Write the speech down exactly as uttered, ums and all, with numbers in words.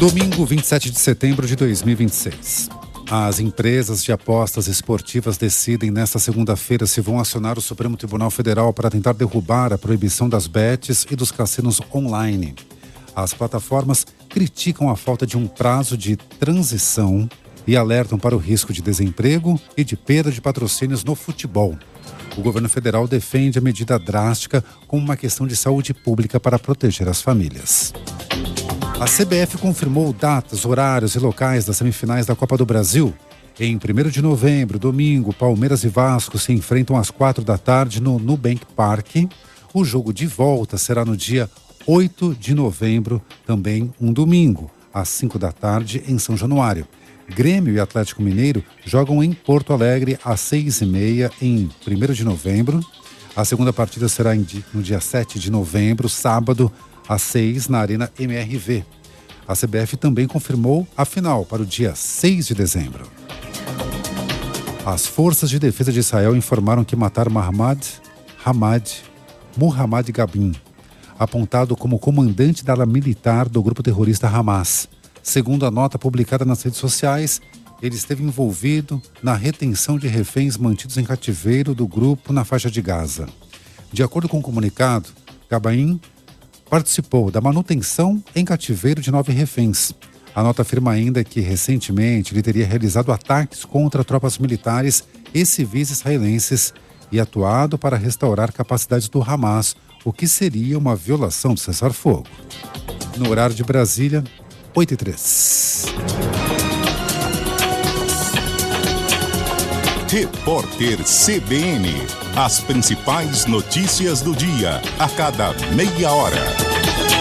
Domingo, vinte e sete de setembro de dois mil e vinte e seis. As empresas de apostas esportivas decidem nesta segunda-feira se vão acionar o Supremo Tribunal Federal para tentar derrubar a proibição das bets e dos cassinos online. As plataformas criticam a falta de um prazo de transição e alertam para o risco de desemprego e de perda de patrocínios no futebol. O governo federal defende a medida drástica como uma questão de saúde pública para proteger as famílias. A C B F confirmou datas, horários e locais das semifinais da Copa do Brasil. Em primeiro de novembro, domingo, Palmeiras e Vasco se enfrentam às quatro da tarde no Nubank Park. O jogo de volta será no dia oito de novembro, também um domingo, às cinco da tarde, em São Januário. Grêmio e Atlético Mineiro jogam em Porto Alegre às seis e meia, em primeiro de novembro. A segunda partida será no dia sete de novembro, sábado, às seis, na Arena M R V. A C B F também confirmou a final para o dia seis de dezembro. As forças de defesa de Israel informaram que mataram Mohammad Hamad Muhammad Gabin, apontado como comandante da ala militar do grupo terrorista Hamas. Segundo a nota publicada nas redes sociais, ele esteve envolvido na retenção de reféns mantidos em cativeiro do grupo na faixa de Gaza. De acordo com o comunicado, Gabin participou da manutenção em cativeiro de nove reféns. A nota afirma ainda que, recentemente, ele teria realizado ataques contra tropas militares e civis israelenses e atuado para restaurar capacidades do Hamas, o que seria uma violação do cessar-fogo. No horário de Brasília, oito e três. Repórter C B N. As principais notícias do dia, a cada meia hora.